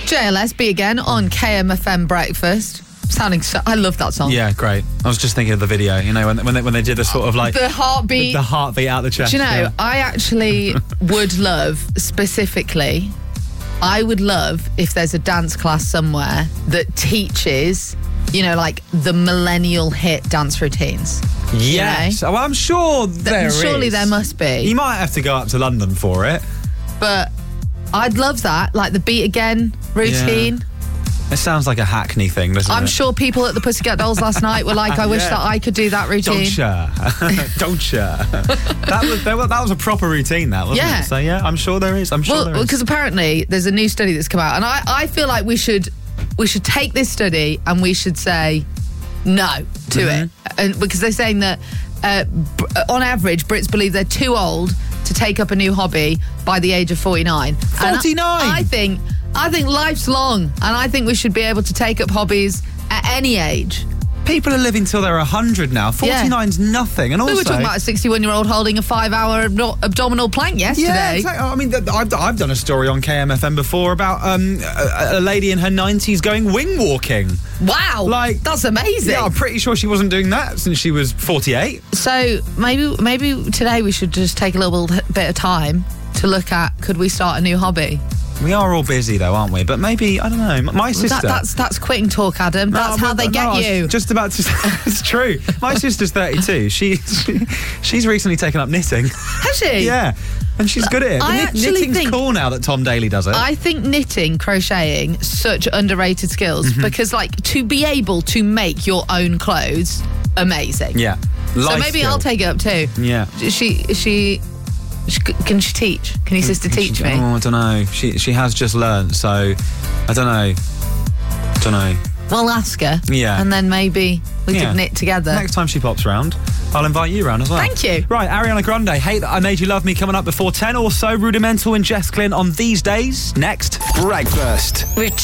JLS, Be Again on KMFM Breakfast. I love that song. Yeah, great. I was just thinking of the video, you know, when they did the sort of like... The heartbeat. The heartbeat out the chest. Do you know, I actually would love, specifically, I would love if there's a dance class somewhere that teaches, you know, like the millennial hit dance routines. Yes. You know? Well, I'm sure Surely there must be. You might have to go up to London for it. But I'd love that, like the Beat Again routine. Yeah. It sounds like a Hackney thing, doesn't it? I'm sure people at the Pussycat Dolls last night were like, I wish that I could do that routine. Don't ya. That was a proper routine, that, wasn't it? So, yeah, I'm sure there is. Because apparently there's a new study that's come out, and I feel like we should take this study and we should say no to it. And because they're saying that, on average, Brits believe they're too old to take up a new hobby by the age of 49. 49? I think life's long, and I think we should be able to take up hobbies at any age. People are living till they're 100 now. 49's nothing. And also, we were talking about a 61-year-old holding a 5-hour abdominal plank yesterday. Yeah, exactly. I mean, I've done a story on KMFM before about a lady in her 90s going wing walking. Wow, that's amazing. Yeah, I'm pretty sure she wasn't doing that since she was 48. So maybe today we should just take a little bit of time to look at, could we start a new hobby? We are all busy though, aren't we? But maybe, I don't know, my sister... That's quitting talk, Adam. That's how they get you. Just about to... It's true. My sister's 32. She's recently taken up knitting. Has she? Yeah. And she's good at it. Knitting's cool now that Tom Daly does it. I think knitting, crocheting, such underrated skills because, like, to be able to make your own clothes, amazing. Yeah. So maybe I'll take it up too. Yeah. Can she teach? Can your sister teach me? Oh, I don't know. She has just learnt, so I don't know. We'll ask her. Yeah. And then maybe we could knit together. Next time she pops round, I'll invite you round as well. Thank you. Right, Ariana Grande, Hate That I Made You Love Me, coming up before 10. Also, Rudimental and Jess Glynn on These Days. Next. Breakfast.